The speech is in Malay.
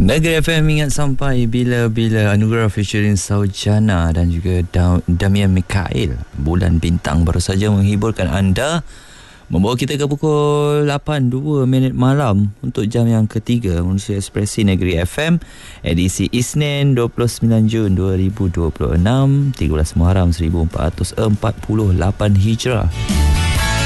Negeri FM ingat sampai bila-bila. Anugerah featuring Saujana dan juga Damian Mikael. Bulan Bintang baru saja menghiburkan anda, membawa kita ke pukul 8.02 malam untuk jam yang ketiga Manusia Ekspresi Negeri FM, edisi Isnin 29 Jun 2026, 13 Muharram 1448 Hijrah.